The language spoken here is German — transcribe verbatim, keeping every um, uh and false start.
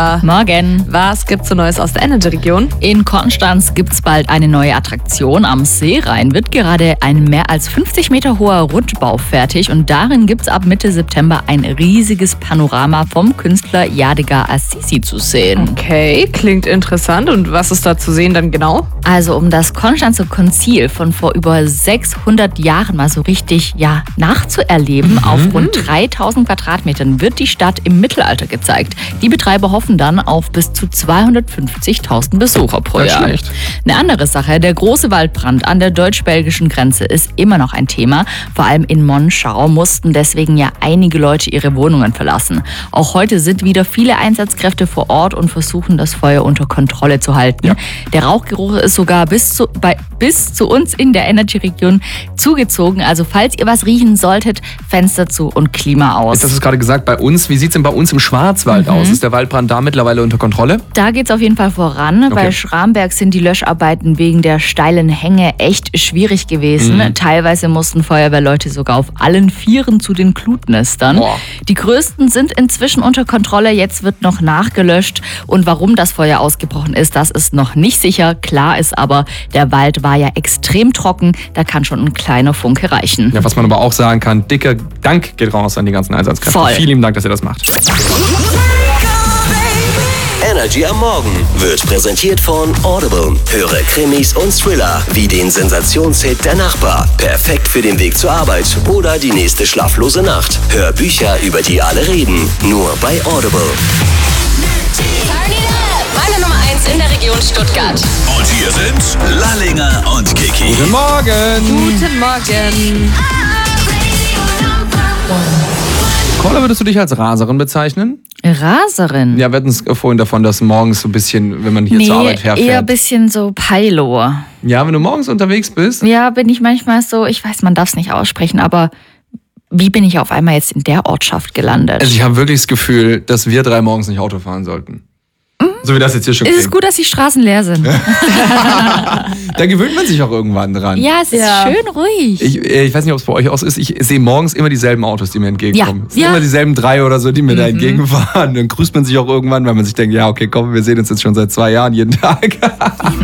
Morgen. Was gibt's so Neues aus der Energy-Region? In Konstanz gibt's bald eine neue Attraktion. Am Seerhein wird gerade ein mehr als fünfzig Meter hoher Rundbau fertig und darin gibt's ab Mitte September ein riesiges Panorama vom Künstler Yadigar Assisi zu sehen. Okay, klingt interessant. Und was ist da zu sehen dann genau? Also um das Konstanzer Konzil von vor über sechshundert Jahren mal so richtig ja, nachzuerleben, mhm. auf rund dreitausend Quadratmetern wird die Stadt im Mittelalter gezeigt. Die Betreiber hoffen dann auf bis zu zweihundertfünfzigtausend Besucher pro Nicht Jahr. schlecht. Eine andere Sache, der große Waldbrand an der deutsch-belgischen Grenze ist immer noch ein Thema. Vor allem in Monschau mussten deswegen ja einige Leute ihre Wohnungen verlassen. Auch heute sind wieder viele Einsatzkräfte vor Ort und versuchen, das Feuer unter Kontrolle zu halten. Ja. Der Rauchgeruch ist sogar bis zu, bei, bis zu uns in der Energy-Region zugezogen. Also falls ihr was riechen solltet, Fenster zu und Klima aus. Jetzt hast du es gerade gesagt, bei uns. Wie sieht es denn bei uns im Schwarzwald Mhm. aus? Ist der Waldbrand da mittlerweile unter Kontrolle? Da geht es auf jeden Fall voran. Okay. Bei Schramberg sind die Löscharbeiten wegen der steilen Hänge echt schwierig gewesen. Mhm. Teilweise mussten Feuerwehrleute sogar auf allen Vieren zu den Glutnestern. Boah. Die größten sind inzwischen unter Kontrolle. Jetzt wird noch nachgelöscht. Und warum das Feuer ausgebrochen ist, das ist noch nicht sicher. Klar ist aber, der Wald war ja extrem trocken. Da kann schon ein kleiner Funke reichen. Ja, was man aber auch sagen kann, dicker Dank geht raus an die ganzen Einsatzkräfte. Voll. Vielen lieben Dank, dass ihr das macht. Energy am Morgen wird präsentiert von Audible. Höre Krimis und Thriller wie den Sensationshit Der Nachbar. Perfekt für den Weg zur Arbeit oder die nächste schlaflose Nacht. Hör Bücher, über die alle reden. Nur bei Audible. Meine Nummer eins in der Region Stuttgart. Und hier sind Lallinger und Kiki. Guten Morgen! Guten Morgen. Caller, würdest du dich als Raserin bezeichnen? Raserin? Ja, wir hatten es vorhin davon, dass morgens so ein bisschen, wenn man hier nee, zur Arbeit herfährt. eher ein bisschen so Peilo. Ja, wenn du morgens unterwegs bist. Ja, bin ich manchmal so, ich weiß, man darf es nicht aussprechen, aber wie bin ich auf einmal jetzt in der Ortschaft gelandet? Also ich habe wirklich das Gefühl, dass wir drei morgens nicht Auto fahren sollten. So wie das jetzt hier schon Es klingt. ist gut, dass die Straßen leer sind. Da gewöhnt man sich auch irgendwann dran. Ja, es ist Ja. schön ruhig. Ich, äh, ich weiß nicht, ob es bei euch auch so ist. Ich sehe morgens immer dieselben Autos, die mir entgegenkommen. Ja. Es sind Ja. immer dieselben drei oder so, die mir da entgegenfahren. Dann grüßt man sich auch irgendwann, weil man sich denkt, ja, okay, komm, wir sehen uns jetzt schon seit zwei Jahren jeden Tag.